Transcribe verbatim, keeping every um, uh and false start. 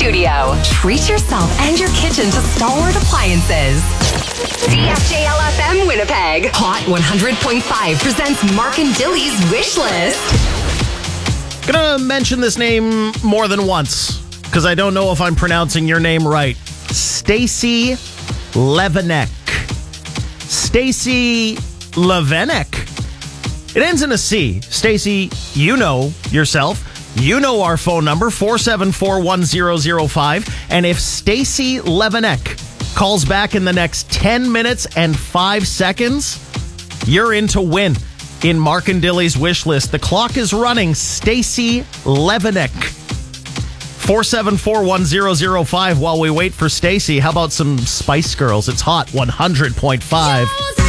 studio. Treat yourself and your kitchen to Stalwart Appliances. D F J L F M Winnipeg. Hot one hundred point five presents Mark and Dilly's Wish List. Gonna mention this name more than once because I don't know if I'm pronouncing your name right. Stacy Levenek. Stacy Levenek. It ends in a C. Stacy, you know yourself. You know our phone number, four seven four, one zero zero five. And if Stacy Levenek calls back in the next ten minutes and five seconds, you're in to win in Mark and Dilly's wish list. The clock is running. Stacy Levenek. four seven four, one zero zero five. While we wait for Stacy, how about some Spice Girls? It's hot one hundred point five.